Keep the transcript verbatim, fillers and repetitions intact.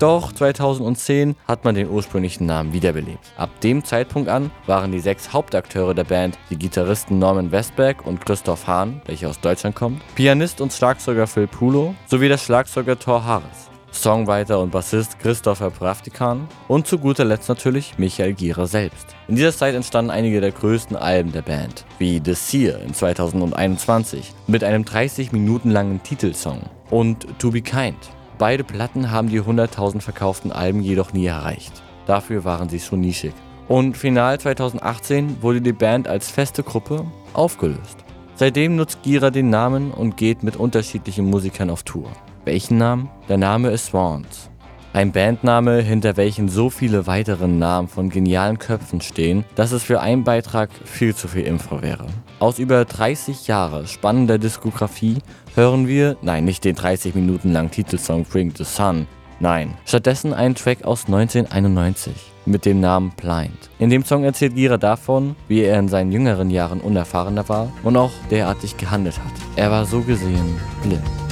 Doch zweitausendzehn hat man den ursprünglichen Namen wiederbelebt. Ab dem Zeitpunkt an waren die sechs Hauptakteure der Band die Gitarristen Norman Westberg und Christoph Hahn, welcher aus Deutschland kommt, Pianist und Schlagzeuger Phil Pulo sowie der Schlagzeuger Thor Harris, Songwriter und Bassist Christopher Pravtikan und zu guter Letzt natürlich Michael Gira selbst. In dieser Zeit entstanden einige der größten Alben der Band, wie The Seer in zweitausendeinundzwanzig mit einem dreißig Minuten langen Titelsong und To Be Kind. Beide Platten haben die hunderttausend verkauften Alben jedoch nie erreicht. Dafür waren sie zu nischig. Und final zweitausendachtzehn wurde die Band als feste Gruppe aufgelöst. Seitdem nutzt Gira den Namen und geht mit unterschiedlichen Musikern auf Tour. Welchen Namen? Der Name ist Swans. Ein Bandname, hinter welchen so viele weitere Namen von genialen Köpfen stehen, dass es für einen Beitrag viel zu viel Info wäre. Aus über dreißig Jahre spannender Diskografie hören wir, nein, nicht den dreißig Minuten langen Titelsong Bring the Sun, nein, stattdessen einen Track aus neunzehnhunderteinundneunzig mit dem Namen Blind. In dem Song erzählt Gira davon, wie er in seinen jüngeren Jahren unerfahrener war und auch derartig gehandelt hat. Er war so gesehen blind.